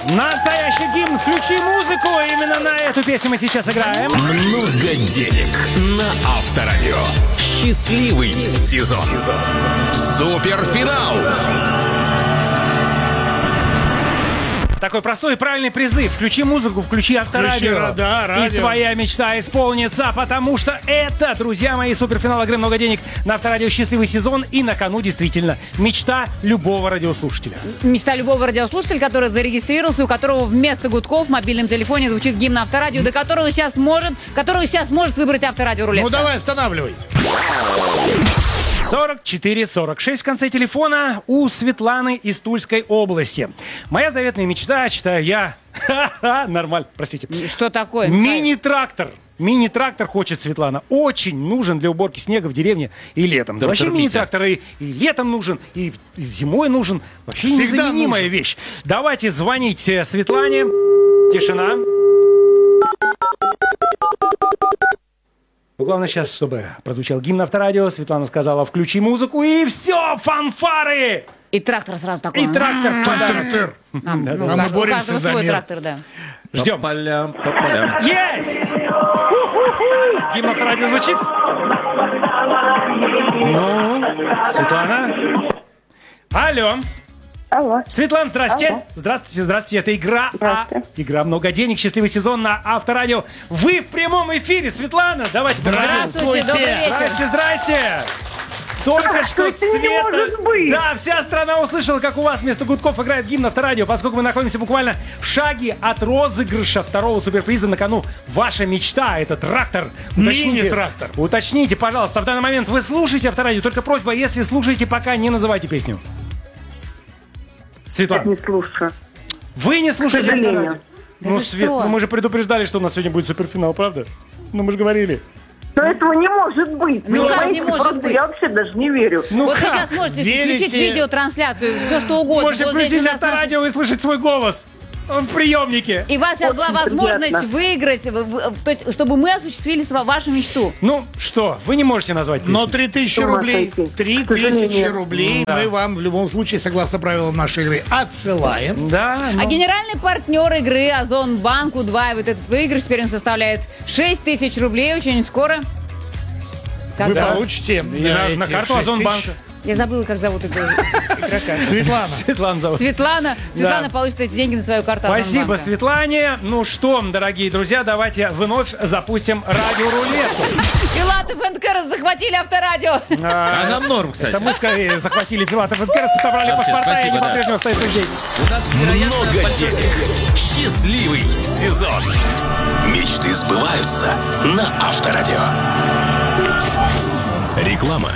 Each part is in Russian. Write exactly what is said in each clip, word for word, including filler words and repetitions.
Настоящий гимн. Включи музыку. Именно на эту песню мы сейчас играем. Много денег на Авторадио. Счастливый сезон. Суперфинал. Такой простой и правильный призыв. Включи музыку, включи Авторадио. Включи, да, радио. И твоя мечта исполнится, потому что это, друзья мои, суперфинал игры «Много денег» на Авторадио. Счастливый сезон. И на кону действительно мечта любого радиослушателя. Мечта любого радиослушателя, который зарегистрировался, у которого вместо гудков в мобильном телефоне звучит гимн Авторадио, до которого сейчас может, которого сейчас может выбрать Авторадио рулетка. Ну давай, останавливай. сорок четыре сорок шесть в конце телефона у Светланы из Тульской области. Моя заветная мечта, читаю я. Ха-ха, нормально, простите. Что такое? Мини-трактор. Мини-трактор хочет Светлана. Очень нужен для уборки снега в деревне и летом. Да вообще мини-трактор и, и летом нужен, и, и зимой нужен. Вообще Всегда незаменимая нужен. вещь. Давайте звонить Светлане. Тишина. Ну, главное сейчас, чтобы прозвучал гимн Авторадио. Светлана сказала, включи музыку, и все, фанфары! И трактор сразу такой. И трактор в подарок. Тыр-тыр. А, ну, А у мы каждого- у боремся каждого за свой мир. трактор, да. Ждем. По полям, по полям. Есть! У-ху-ху! Гимн Авторадио звучит? Ну, Светлана? Алло. Алло. Светлана, здрасте. Алло. Здравствуйте, здравствуйте. Это игра, а... Здравствуйте. игра «Много денег». Счастливый сезон на Авторадио. Вы в прямом эфире, Светлана. Давайте поздравим. Здравствуйте, добрый вечер. Здрасте, здрасте. Только что это не Света... может быть. Да, вся страна услышала, как у вас вместо гудков играет гимн Авторадио, поскольку мы находимся буквально в шаге от розыгрыша второго суперприза. На кону ваша мечта, это трактор. Мини-трактор. Уточните, пожалуйста, в данный момент вы слушаете Авторадио, только просьба, если слушаете, пока не называйте песню. Я Светлана, не слушаю. вы не слушаете К сожалению. Авторадио? Да Ну, вы Свет, что? ну мы же предупреждали, что у нас сегодня будет суперфинал, правда? Ну, мы же говорили. Но этого не может быть. Ну, как понимаете? не может Просто быть? Я вообще даже не верю. Ну Вот как? вы сейчас можете Верите? включить видеотрансляцию, все что угодно. Можете Вот здесь включить у нас наш- Авторадио и слышать свой голос в приемнике. И у вас сейчас была Очень возможность приятно. выиграть, в- в- то есть, чтобы мы осуществили сва- вашу мечту. Ну что, вы не можете назвать песню? Но три тысячи С ума рублей, сойти. три К тысячи сожалению. рублей мы вам в любом случае, согласно правилам нашей игры, отсылаем. Да, ну... А генеральный партнер игры Озон Банк удваивает этот выигрыш. Теперь он составляет шесть тысяч рублей. Очень скоро. Как Вы зовут? получите И на, э, на эти карту шесть Озонбанка. тысяч. Я забыла, как зовут этого игрока. Светлана. Светлана зовут. Светлана. Светлана Да. получит эти деньги на свою карту Спасибо, Озонбанка. Светлане. Ну что, дорогие друзья, давайте вновь запустим радиорулетку. Филатов энд Кэрос захватили Авторадио. А нам норм, кстати. Это мы скорее захватили Филатов и Кэрос, отобрали Вообще, паспорта, и спасибо, они да. по-прежнему остаются здесь. У нас много денег. Счастливый сезон. Мечты сбываются на Авторадио. Реклама.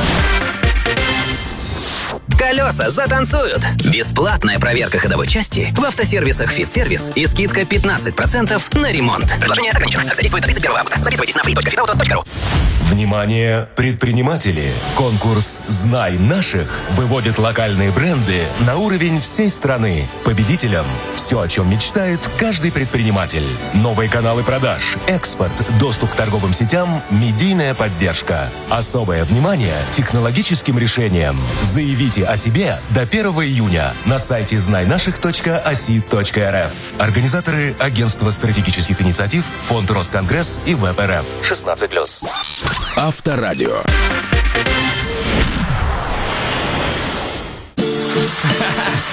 Колеса затанцуют. Бесплатная проверка ходовой части в автосервисах «Фитсервис» и скидка пятнадцать процентов на ремонт. Предложение ограничено. Акция действует до тридцать первого августа. Записывайтесь на фри точка фитауто точка ру. Внимание, предприниматели! Конкурс «Знай наших» выводит локальные бренды на уровень всей страны. Победителям все, о чем мечтает каждый предприниматель. Новые каналы продаж, экспорт, доступ к торговым сетям, медийная поддержка. Особое внимание технологическим решениям. Заявите о себе до первого июня на сайте знай наших точка оси точка эр эф. Организаторы — Агентство стратегических инициатив, Фонд Росконгресс и Веб эр эф. шестнадцать плюс. Авторадио.